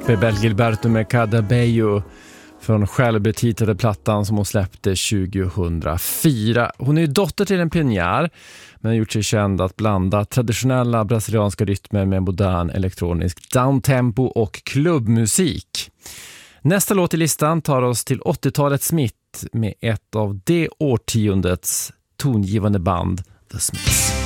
Bebel Gilberto med Cada Bello från självbetitlade plattan som hon släppte 2004. Hon är ju dotter till en pionjär, men har gjort sig känd att blanda traditionella brasilianska rytmer med modern elektronisk downtempo och klubbmusik. Nästa låt i listan tar oss till 80-talets mitt med ett av det årtiondets tongivande band, The Smiths.